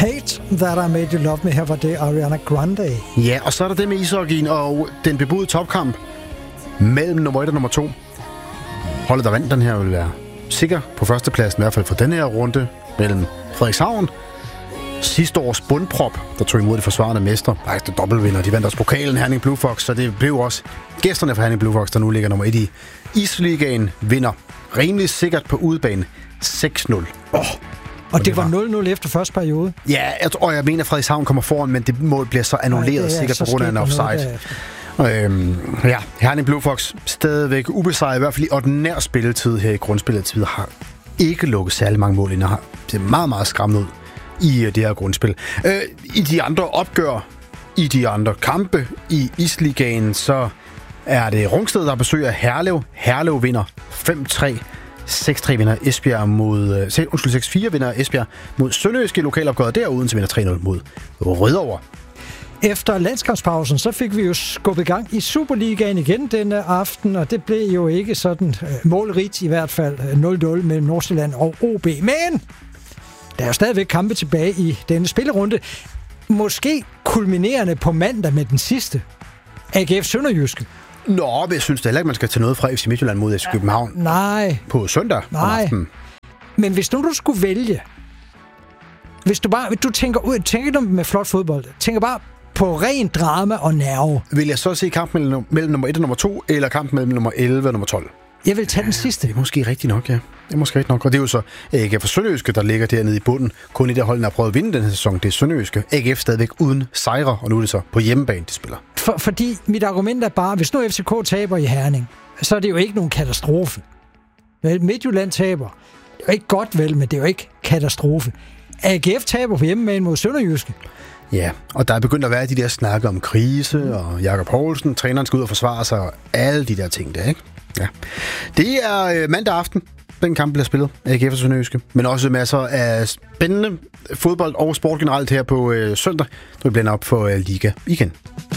Hate That I Made You Love Me. Her var det Ariana Grande. Ja, og så er der det med ishockeyen og den bebudede topkamp mellem nummer 1 og nummer 2. Holdet, der vandt den her, vil være sikker på førstepladsen, i hvert fald for denne her runde mellem Frederikshavn. Sidste års bundprop, der tog imod de forsvarende mestre. Faktisk dobbeltvinder. De vandt også pokalen Herning Blue Fox, så det blev også gæsterne fra Herning Blue Fox, der nu ligger nummer 1 i Isligaen, vinder rimelig sikkert på udebane 6-0. Og det var 0-0 efter første periode. Ja, jeg mener, at Frederikshavn kommer foran, men det mål bliver så annulleret sikkert på grund af en offside. Herning Blue Fox stadigvæk ubesejret, i hvert fald i ordinær spilletid her i grundspilletid, har ikke lukket særlig mange mål ind, og har det meget, meget skræmmende ud i det her grundspil. I de andre opgør, i de andre kampe i Isligaen, så er det Rungsted, der besøger Herlev. Herlev vinder 5-3. 6-3 vinder Esbjerg mod... 6-4 vinder Esbjerg mod Sønderjyske lokalopgøret der, uden til vinder 3-0 mod Rødovre. Efter landskampspausen, så fik vi jo skubbet i gang i Superligaen igen denne aften, og det blev jo ikke sådan målrigt, i hvert fald 0-0 mellem Nordsjælland og OB. Men der er jo stadigvæk kampe tilbage i denne spillerunde. Måske kulminerende på mandag med den sidste. AGF Sønderjyske. Nå, men jeg synes da heller ikke, man skal tage noget fra FC Midtjylland mod FC København. Nej. På søndag om aftenen. Men hvis nu du skulle vælge, hvis du tænker med flot fodbold, tænker bare på ren drama og nerve. Vil jeg så se kampen mellem nummer 1 og nummer 2, eller kampen mellem nummer 11 og nummer 12? Jeg vil tage den sidste. Det er måske rigtigt nok, ja. Det er måske rigtigt nok. Og det er jo så AGF Sønderjyske, der ligger dernede i bunden. Kun i det hold, der har prøvet at vinde den her sæson, det er Sønderjyske. AGF stadigvæk uden sejre, og nu er det så på hjemmebane, de spiller. Fordi mit argument er bare, hvis nu FCK taber i Herning, så er det jo ikke nogen katastrofe. Midtjylland taber. Det er jo ikke godt vel, men det er jo ikke katastrofe. AGF taber på hjemmebane mod Sønderjyske. Ja, og der er begyndt at være de der snakke om krise, og Jakob Poulsen, træneren skal ud og forsvare sig, og alle de der ting der, ikke? Ja. Det er mandag aften, den kamp bliver spillet af AGF og Sønderjyske, men også masser af spændende fodbold og sport generelt her på søndag, når vi blænder op for Liga igen.